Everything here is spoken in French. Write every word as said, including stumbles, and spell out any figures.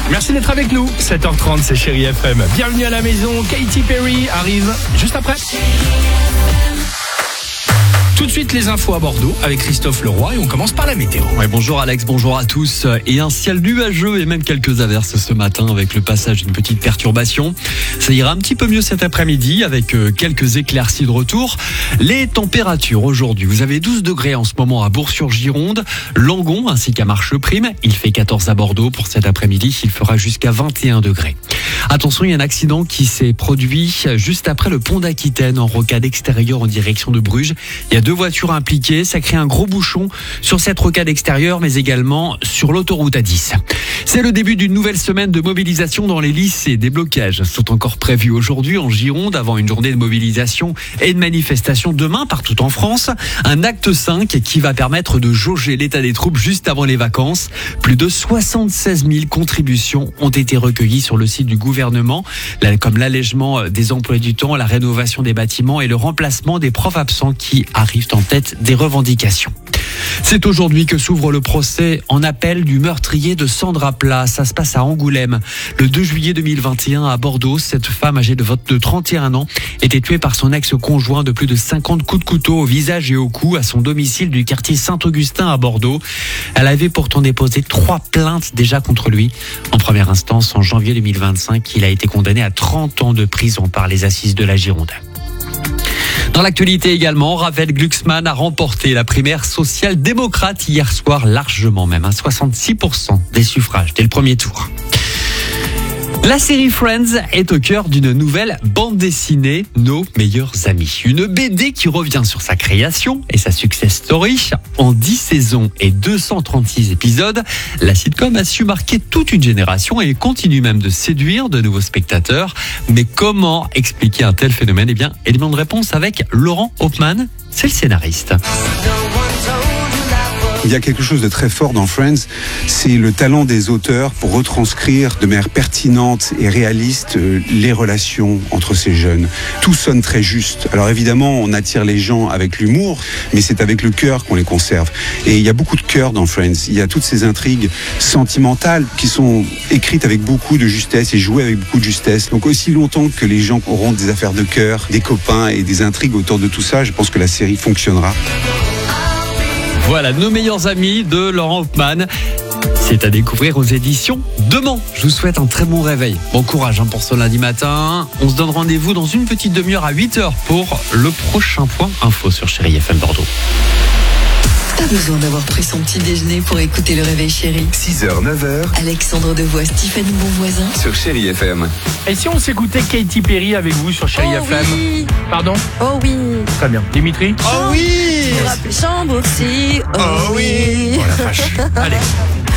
Merci d'être avec nous. sept heures trente, c'est Chérie F M. Bienvenue à la maison. Katy Perry arrive juste après. Tout de suite, les infos à Bordeaux avec Christophe Leroy et on commence par la météo. Ouais, bonjour Alex, bonjour à tous. Et un ciel nuageux et même quelques averses ce matin avec le passage d'une petite perturbation. Ça ira un petit peu mieux cet après-midi avec quelques éclaircies de retour. Les températures aujourd'hui, vous avez douze degrés en ce moment à Bourg-sur-Gironde, Langon ainsi qu'à Marcheprime. Il fait quatorze à Bordeaux pour cet après-midi, il fera jusqu'à vingt et un degrés. Attention, il y a un accident qui s'est produit juste après le pont d'Aquitaine en rocade extérieure en direction de Bruges. Il y a deux voitures impliquées, ça crée un gros bouchon sur cette rocade extérieure mais également sur l'autoroute A dix. C'est le début d'une nouvelle semaine de mobilisation dans les lycées. Des blocages sont encore prévus aujourd'hui en Gironde avant une journée de mobilisation et de manifestation demain partout en France. Un acte cinq qui va permettre de jauger l'état des troupes juste avant les vacances. Plus de soixante-seize mille contributions ont été recueillies sur le site du gouvernement, comme l'allègement des emplois du temps, la rénovation des bâtiments et le remplacement des profs absents qui arrivent en tête des revendications. C'est aujourd'hui que s'ouvre le procès en appel du meurtrier de Sandra Plas. Ça se passe à Angoulême. Le deux juillet deux mille vingt et un à Bordeaux, cette femme âgée de trente et un ans était tuée par son ex-conjoint de plus de cinquante coups de couteau au visage et au cou à son domicile du quartier Saint-Augustin à Bordeaux. Elle avait pourtant déposé trois plaintes déjà contre lui. En première instance, en janvier deux mille vingt-cinq, il a été condamné à trente ans de prison par les assises de la Gironde. Dans l'actualité également, Ravel Glucksmann a remporté la primaire social-démocrate hier soir, largement même, à soixante-six pour cent des suffrages dès le premier tour. La série Friends est au cœur d'une nouvelle bande dessinée, Nos meilleurs amis. Une B D qui revient sur sa création et sa success story. En dix saisons et deux cent trente-six épisodes, la sitcom a su marquer toute une génération et continue même de séduire de nouveaux spectateurs. Mais comment expliquer un tel phénomène ? Eh bien, élément de réponse avec Laurent Hoffman, c'est le scénariste. Il y a quelque chose de très fort dans Friends, c'est le talent des auteurs pour retranscrire de manière pertinente et réaliste les relations entre ces jeunes. Tout sonne très juste. Alors évidemment, on attire les gens avec l'humour, mais c'est avec le cœur qu'on les conserve. Et il y a beaucoup de cœur dans Friends. Il y a toutes ces intrigues sentimentales qui sont écrites avec beaucoup de justesse et jouées avec beaucoup de justesse. Donc aussi longtemps que les gens auront des affaires de cœur, des copains et des intrigues autour de tout ça, je pense que la série fonctionnera. Voilà, Nos meilleurs amis de Laurent Hoffman. C'est à découvrir aux éditions Demain. Je vous souhaite un très bon réveil. Bon courage hein, pour ce lundi matin. On se donne rendez-vous dans une petite demi-heure à huit heures pour le prochain point info sur Chérie F M Bordeaux. Pas besoin d'avoir pris son petit déjeuner pour écouter le réveil Chérie. six heures, neuf heures. Alexandre Devois, Stéphanie Bonvoisin. Sur Chérie F M. Et si on s'écoutait Katy Perry avec vous sur Chérie oh F M oui. Pardon ? Oh oui. Très bien. Dimitri ? Oh oui. Chambre aussi. Oh, Oh oui. Oh la vache. Allez.